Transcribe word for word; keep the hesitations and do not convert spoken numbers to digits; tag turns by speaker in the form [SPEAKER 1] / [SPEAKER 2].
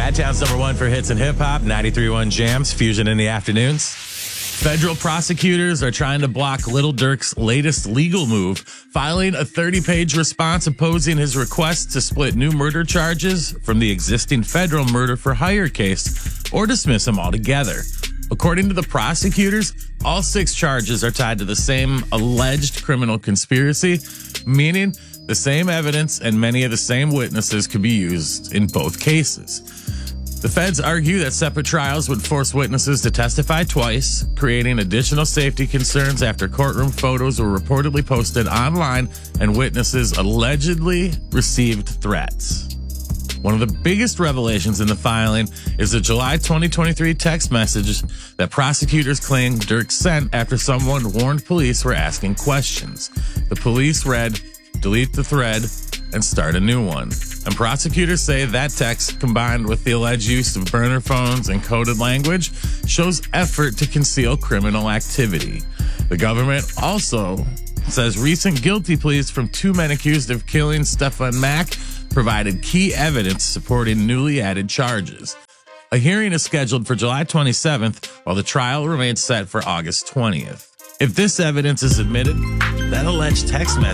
[SPEAKER 1] Bad Town's number one for hits and hip hop, ninety-three point one Jams, Fusion in the afternoons. Federal prosecutors are trying to block Lil Durk's latest legal move, filing a thirty-page response opposing his request to split new murder charges from the existing federal murder for hire case or dismiss them altogether. According to the prosecutors, all six charges are tied to the same alleged criminal conspiracy, meaning the same evidence and many of the same witnesses could be used in both cases. The feds argue that separate trials would force witnesses to testify twice, creating additional safety concerns after courtroom photos were reportedly posted online and witnesses allegedly received threats. One of the biggest revelations in the filing is a July twenty twenty-three text message that prosecutors claim Durk sent after someone warned police were asking questions. The police read, "Delete the thread and start a new one." And prosecutors say that text, combined with the alleged use of burner phones and coded language, shows effort to conceal criminal activity. The government also says recent guilty pleas from two men accused of killing Stefan Mack provided key evidence supporting newly added charges. A hearing is scheduled for July twenty-seventh, while the trial remains set for August twentieth. If this evidence is admitted, that alleged text message